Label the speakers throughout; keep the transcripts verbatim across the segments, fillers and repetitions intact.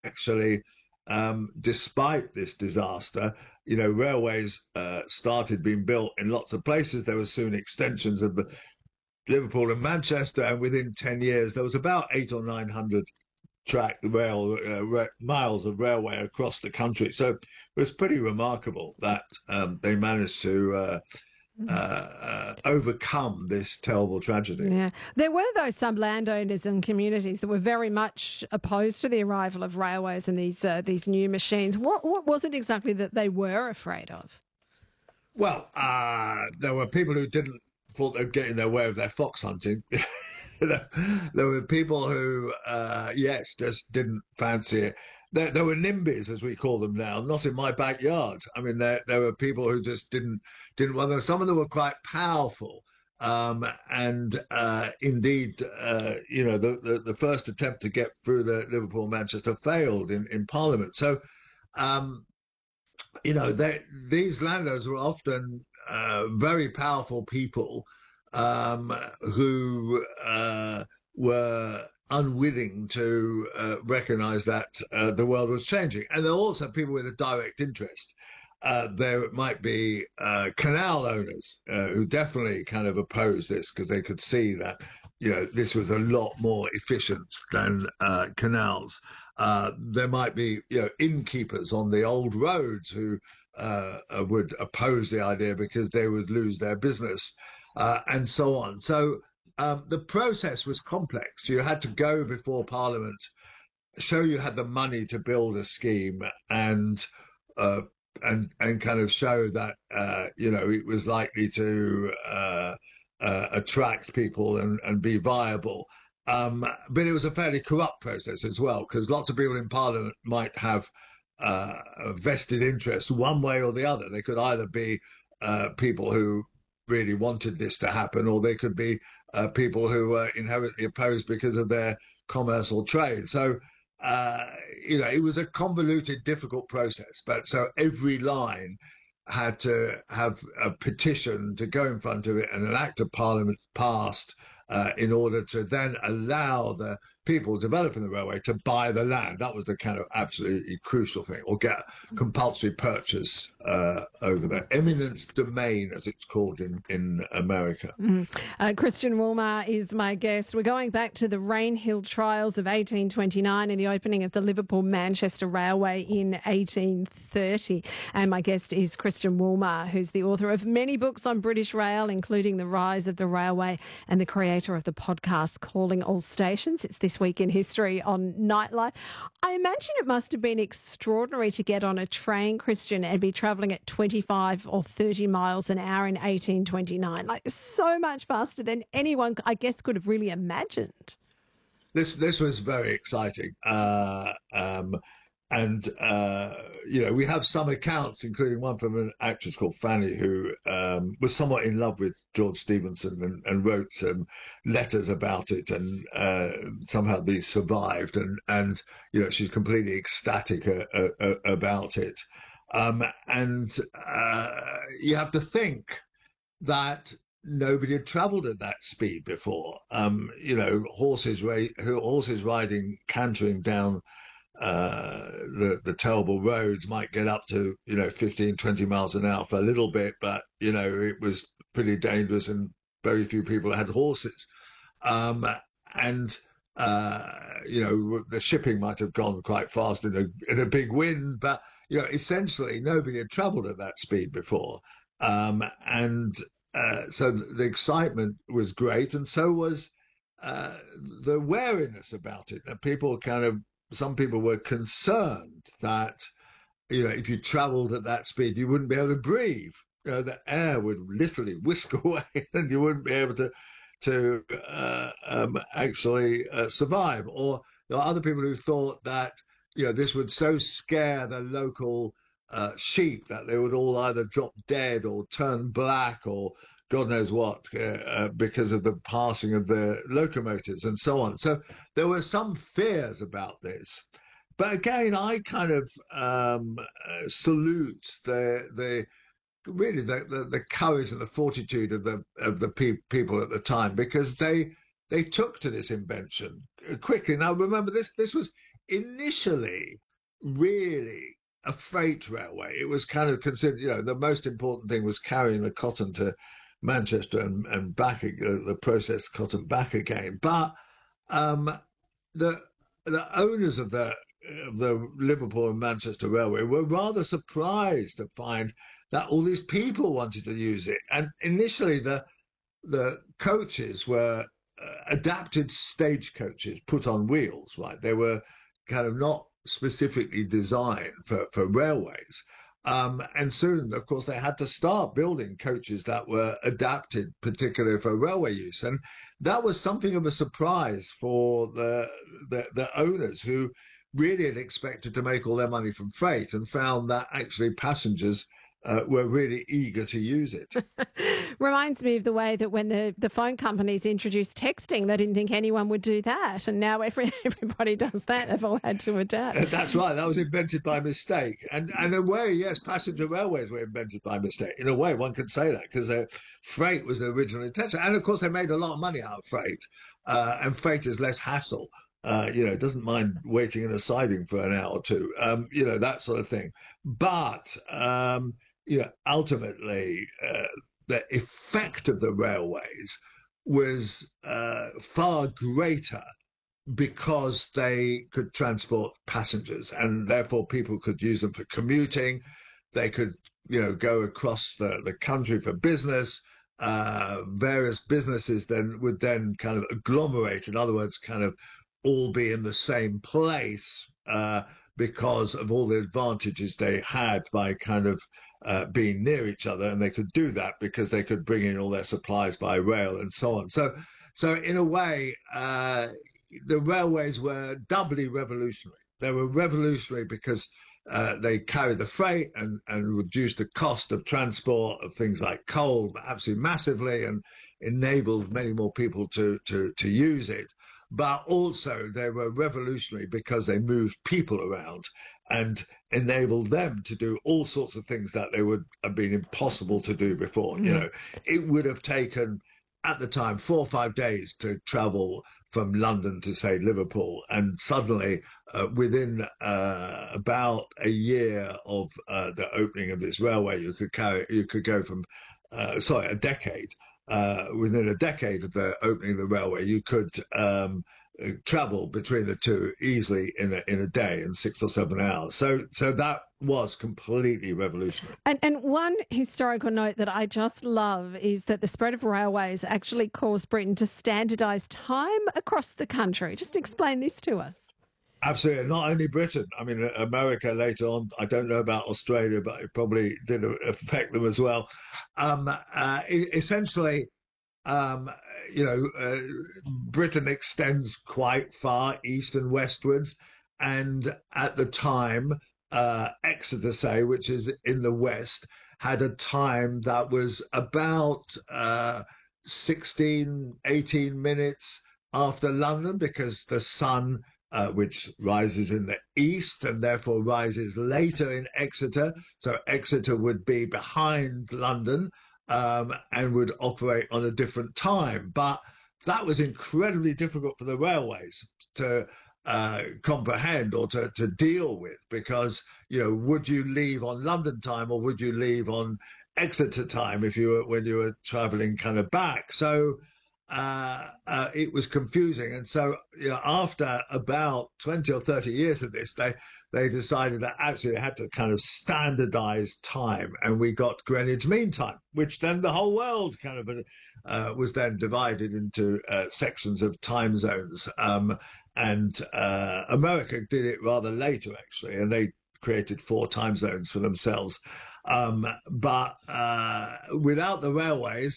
Speaker 1: actually, um, despite this disaster, you know, railways uh, started being built in lots of places. There were soon extensions of the Liverpool and Manchester, and within ten years, there was about eight or nine hundred track rail uh, miles of railway across the country. So it was pretty remarkable that um, they managed to uh, uh, uh, overcome this terrible tragedy.
Speaker 2: Yeah. There were, though, some landowners and communities that were very much opposed to the arrival of railways and these uh, these new machines. What what was it exactly that they were afraid of?
Speaker 1: Well, uh, there were people who didn't thought they'd get in their way of their fox hunting. There were people who, uh, yes, just didn't fancy it. There, there were NIMBYs, as we call them now, not in my backyard. I mean, there, there were people who just didn't didn't want them. Some of them were quite powerful. Um, and uh, indeed, uh, you know, the, the, the first attempt to get through the Liverpool Manchester failed in, in Parliament. So, um, you know, they, these landowners were often uh, very powerful people um, who uh, were unwilling to uh, recognize that uh, the world was changing. And there are also people with a direct interest. Uh, there might be uh, canal owners uh, who definitely kind of opposed this because they could see that, you know, this was a lot more efficient than uh, canals. Uh, there might be, you know, innkeepers on the old roads who uh, would oppose the idea because they would lose their business, uh, and so on. So um, the process was complex. You had to go before Parliament, show you had the money to build a scheme, and uh, and and kind of show that uh, you know it was likely to uh, uh, attract people and, and be viable. Um, but it was a fairly corrupt process as well, because lots of people in Parliament might have uh, a vested interest one way or the other. They could either be uh, people who really wanted this to happen, or they could be uh, people who were inherently opposed because of their commerce or trade. So, uh, you know, it was a convoluted, difficult process. But so every line had to have a petition to go in front of it and an act of Parliament passed uh, in order to then allow the people developing the railway to buy the land. That was the kind of absolutely crucial thing, or get compulsory purchase uh, over there. Eminent domain, as it's called in, in America.
Speaker 2: Mm. Uh, Christian Woolmar is my guest. We're going back to the Rainhill trials of eighteen twenty-nine and the opening of the Liverpool-Manchester Railway in eighteen thirty. And my guest is Christian Woolmar, who's the author of many books on British rail, including The Rise of the Railway, and the creator of the podcast Calling All Stations. It's This Week in History on Nightlife. I imagine it must have been extraordinary to get on a train, Christian, and be travelling at twenty-five or thirty miles an hour in eighteen twenty-nine. Like, so much faster than anyone, I guess, could have really imagined.
Speaker 1: This this was very exciting. Uh, um, and, uh, you know, we have some accounts, including one from an actress called Fanny, who um, was somewhat in love with George Stephenson and, and wrote some letters about it. And uh, somehow these survived. And, and, you know, she's completely ecstatic uh, uh, about it. Um, and uh, you have to think that nobody had travelled at that speed before. Um, you know, horses, ra- horses riding, cantering down uh, the, the terrible roads might get up to, you know, fifteen, twenty miles an hour for a little bit, but, you know, it was pretty dangerous and very few people had horses. Um, and, uh, you know, the shipping might have gone quite fast in a, in a big wind, but, you know, essentially nobody had travelled at that speed before. Um, and uh, so the, the excitement was great, and so was uh, the wariness about it. That people kind of, some people were concerned that, you know, if you travelled at that speed, you wouldn't be able to breathe. You know, the air would literally whisk away, and you wouldn't be able to to uh, um, actually uh, survive. Or there are other people who thought that, you know, this would so scare the local uh, sheep that they would all either drop dead or turn black or God knows what, uh, uh, because of the passing of the locomotives and so on. So there were some fears about this. But again, I kind of um, uh, salute the the really the, the, the courage and the fortitude of the of the pe- people at the time, because they they took to this invention quickly. Now remember, this this was initially really a freight railway. It was kind of considered, you know, the most important thing was carrying the cotton to Manchester and, and back, uh, the processed cotton back again. But um, the the owners of the of the Liverpool and Manchester Railway were rather surprised to find that all these people wanted to use it. And initially, the the coaches were uh, adapted stage coaches put on wheels, right? They were kind of not specifically designed for, for railways. Um, and soon, of course, they had to start building coaches that were adapted particularly for railway use. And that was something of a surprise for the, the, the owners who really had expected to make all their money from freight and found that actually passengers uh, were really eager to use it.
Speaker 2: Reminds me of the way that when the, the phone companies introduced texting, they didn't think anyone would do that. And now every, everybody does that. They've all had to adapt.
Speaker 1: That's right. That was invented by mistake. And, and in a way, yes, passenger railways were invented by mistake. In a way, one could say that because freight was the original intention. And of course, they made a lot of money out of freight. Uh, and freight is less hassle. Uh, you know, doesn't mind waiting in a siding for an hour or two, um, you know, that sort of thing. But, um, you know, ultimately, uh, the effect of the railways was uh, far greater because they could transport passengers and therefore people could use them for commuting. They could, you know, go across the, the country for business. Uh, various businesses then would then kind of agglomerate, in other words, kind of all be in the same place uh, because of all the advantages they had by kind of uh, being near each other. And they could do that because they could bring in all their supplies by rail and so on. So, so in a way, uh, the railways were doubly revolutionary. They were revolutionary because uh, they carried the freight and, and reduced the cost of transport of things like coal absolutely massively and enabled many more people to, to, to use it. But also they were revolutionary because they moved people around and enabled them to do all sorts of things that they would have been impossible to do before. Mm. You know, it would have taken at the time four or five days to travel from London to, say, Liverpool. And suddenly, uh, within uh, about a year of uh, the opening of this railway, you could carry, you could go from, uh, sorry, a decade. Uh, within a decade of the opening of the railway, you could um, travel between the two easily in a, in a day in six or seven hours. So, so that was completely revolutionary.
Speaker 2: And, and one historical note that I just love is that the spread of railways actually caused Britain to standardise time across the country. Just explain this to us.
Speaker 1: Absolutely. Not only Britain. I mean, America later on, I don't know about Australia, but it probably did affect them as well. Um, uh, essentially, um, you know, uh, Britain extends quite far east and westwards. And at the time, uh, Exeter, say, which is in the west, had a time that was about uh, sixteen, eighteen minutes after London because the sun Uh, which rises in the east and therefore rises later in Exeter. So Exeter would be behind London um, and would operate on a different time. But that was incredibly difficult for the railways to uh, comprehend or to, to deal with because, you know, would you leave on London time or would you leave on Exeter time if you were when you were traveling kind of back? So Uh, uh, it was confusing. And so, you know, after about twenty or thirty years of this, they, they decided that actually they had to kind of standardize time. And we got Greenwich Mean Time, which then the whole world kind of uh, was then divided into uh, sections of time zones. Um, and uh, America did it rather later, actually, and they created four time zones for themselves. Um, but uh, without the railways,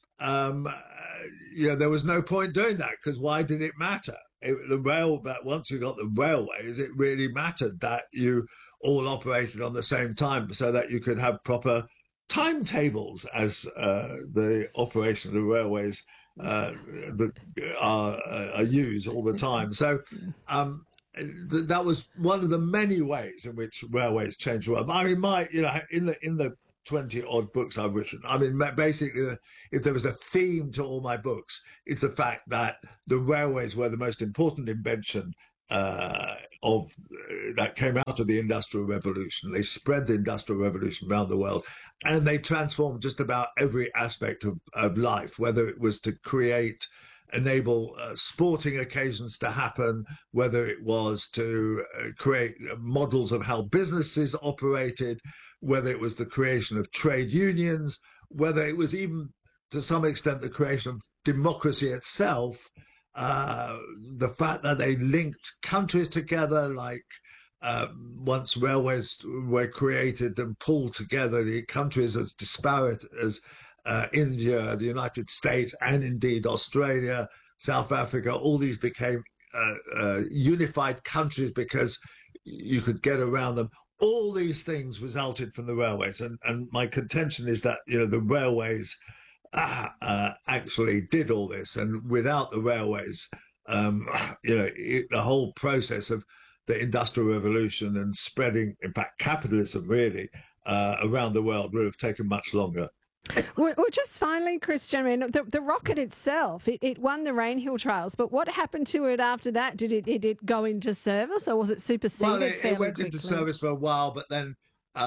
Speaker 1: um, you know, there was no point doing that because why did it matter? It, the rail, but once you got the railways, it really mattered that you all operated on the same time so that you could have proper timetables as uh, the operation of the railways uh, that are, are used all the time. So um, th- that was one of the many ways in which railways changed the world. I mean, my, you know, in the in the twenty odd books I've written, I mean, basically, if there was a theme to all my books, it's the fact that the railways were the most important invention uh, of that came out of the Industrial Revolution. They spread the Industrial Revolution around the world, and they transformed just about every aspect of, of life, whether it was to create, enable uh, sporting occasions to happen, whether it was to uh, create models of how businesses operated, whether it was the creation of trade unions, whether it was even, to some extent, the creation of democracy itself. Uh, the fact that they linked countries together, like uh, once railways were created and pulled together, the countries as disparate as uh, India, the United States, and indeed Australia, South Africa, all these became uh, uh, unified countries because you could get around them. All these things resulted from the railways. And, and my contention is that, you know, the railways Uh, uh, actually did all this, and without the railways, um, you know, it, the whole process of the Industrial Revolution and spreading, in fact, capitalism really uh, around the world would have taken much longer.
Speaker 2: Well, well just finally, Christian, I mean, the, the rocket itself, it, it won the Rainhill trials, but what happened to it after that? Did it, did it go into service, or was it superseded
Speaker 1: Well, it,
Speaker 2: fairly
Speaker 1: it went
Speaker 2: quickly?
Speaker 1: into service for a while, but then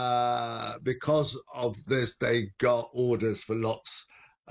Speaker 1: uh, because of this, they got orders for lots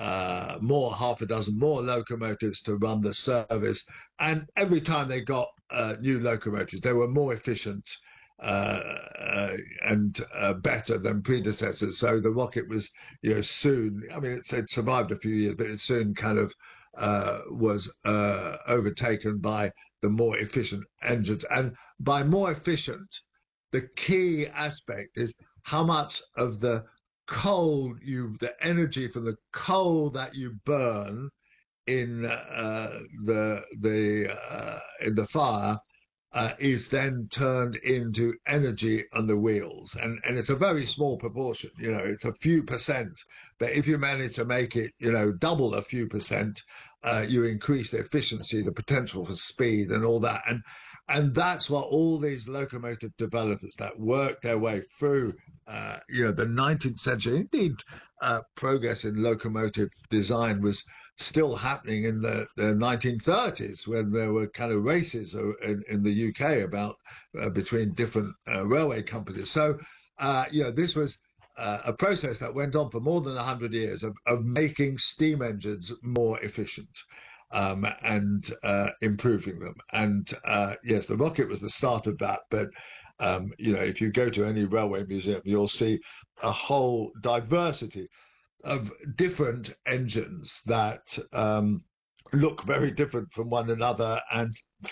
Speaker 1: Uh, more, half a dozen more locomotives to run the service. And every time they got uh, new locomotives, they were more efficient uh, uh, and uh, better than predecessors. So the rocket was, you know, soon, I mean, it's, it survived a few years, but it soon kind of uh, was uh, overtaken by the more efficient engines. And by more efficient, the key aspect is how much of the coal you the energy from the coal that you burn in uh, the the uh, in the fire uh, is then turned into energy on the wheels, and and it's a very small proportion. You know, it's a few percent, but if you manage to make it, you know, double a few percent, uh, you increase the efficiency, the potential for speed, and all that. And and that's what all these locomotive developers that work their way through, uh, you know, the nineteenth century, indeed, uh, progress in locomotive design was still happening in the, the nineteen thirties, when there were kind of races in, in the U K about uh, between different uh, railway companies. So, uh, you know, this was uh, a process that went on for more than one hundred years of, of making steam engines more efficient. Um, and uh, improving them. And uh, yes, the rocket was the start of that. But, um, you know, if you go to any railway museum, you'll see a whole diversity of different engines that um, look very different from one another. And,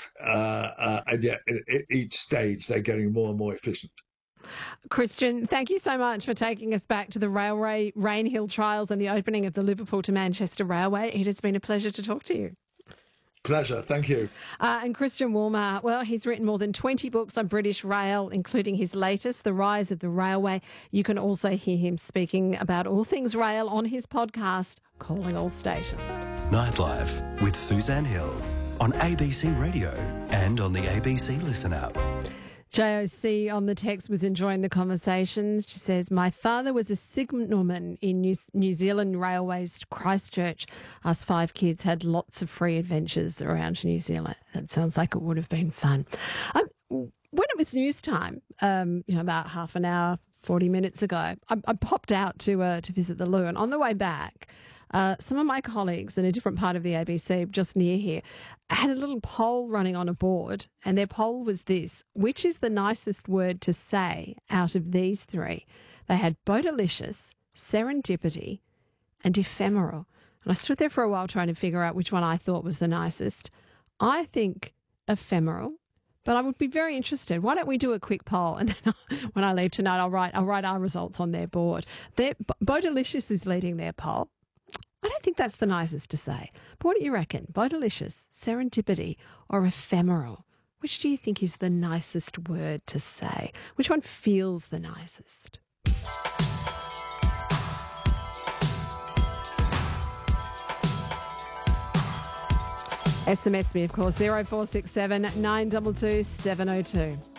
Speaker 1: uh, uh, and yet at each stage, they're getting more and more efficient.
Speaker 2: Christian, thank you so much for taking us back to the railway Rainhill trials and the opening of the Liverpool to Manchester Railway. It has been a pleasure to talk to you.
Speaker 1: Pleasure, thank you.
Speaker 2: Uh, and Christian Woolmer, well, he's written more than twenty books on British rail, including his latest, The Rise of the Railway. You can also hear him speaking about all things rail on his podcast, Calling All Stations.
Speaker 3: Nightlife with Suzanne Hill on A B C Radio and on the A B C Listen app.
Speaker 2: J O C on the text was enjoying the conversation. She says, my father was a signalman in New, New Zealand Railways Christchurch. Us five kids had lots of free adventures around New Zealand. That sounds like it would have been fun. Um, when it was news time, um, you know, about half an hour, forty minutes ago, I, I popped out to uh, to visit the loo, and on the way back, Uh, some of my colleagues in a different part of the A B C, just near here, had a little poll running on a board, and their poll was this: which is the nicest word to say out of these three? They had Bodilicious, Serendipity, and Ephemeral. And I stood there for a while trying to figure out which one I thought was the nicest. I think Ephemeral, but I would be very interested. Why don't we do a quick poll, and then when I leave tonight, I'll write I'll write our results on their board. Their, Bodilicious is leading their poll. I don't think that's the nicest to say. But what do you reckon? Bodilicious, Serendipity, or Ephemeral? Which do you think is the nicest word to say? Which one feels the nicest? S M S me, of course, zero four six seven nine two two seven zero two.